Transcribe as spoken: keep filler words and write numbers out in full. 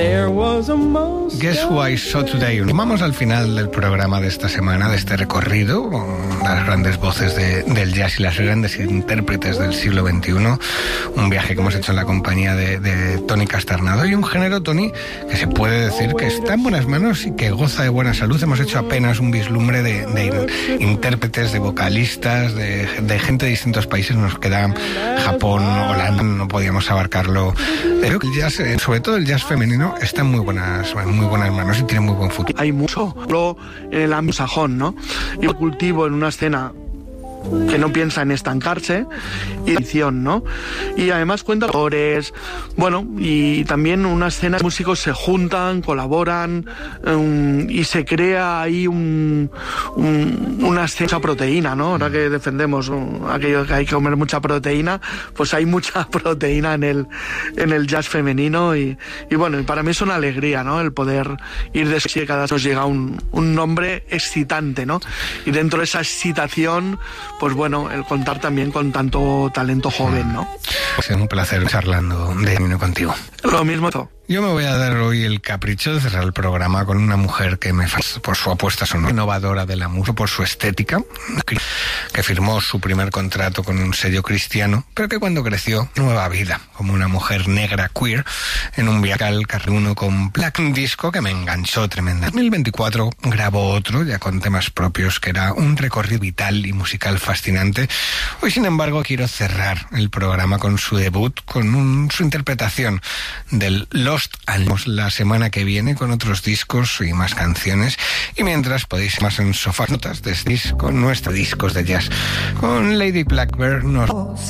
Guess Who I Saw Today. Vamos al final del programa de esta semana, de este recorrido, con las grandes voces de, del jazz y las grandes intérpretes del siglo veintiuno. Un viaje que hemos hecho en la compañía de, de Tony Casternado. Y un género, Tony, que se puede decir que está en buenas manos y que goza de buena salud. Hemos hecho apenas un vislumbre de, de intérpretes, de vocalistas, de, de gente de distintos países. Nos queda Japón, Holanda, no podíamos abarcarlo. Creo que el jazz, sobre todo el jazz femenino, está en muy buenas, en muy buenas manos y tiene muy buen futuro. Hay mucho en el ámbito sajón, ¿no? Y cultivo en una escena que no piensa en estancarse y edición, ¿no? Y además cuenta actores, bueno, y también una escena de músicos se juntan, colaboran um, y se crea ahí un, un, una escena proteína, ¿no? Ahora que defendemos um, aquello que hay que comer mucha proteína, pues hay mucha proteína en el en el jazz femenino y, y bueno, y para mí es una alegría, ¿no? El poder ir de que cada vez nos llega un, un nombre excitante, ¿no? Y dentro de esa excitación, pues bueno, el contar también con tanto talento joven, ¿no? Ha sido un placer charlando de camino contigo. Lo mismo. Yo me voy a dar hoy el capricho de cerrar el programa con una mujer que me fascina por su apuesta sonora, innovadora de la música, por su estética, que firmó su primer contrato con un sello cristiano, pero que cuando creció, nueva vida, como una mujer negra queer, en un viaje al Carruno con Black, un disco que me enganchó tremenda. En dos mil veinticuatro grabó otro, ya con temas propios, que era un recorrido vital y musical fascinante. Hoy, sin embargo, quiero cerrar el programa con su debut, con un, su interpretación del Lost Albums la semana que viene con otros discos y más canciones, y mientras podéis más en Sofás Notas de disco con nuestros discos de jazz. Con Lady Blackbird nos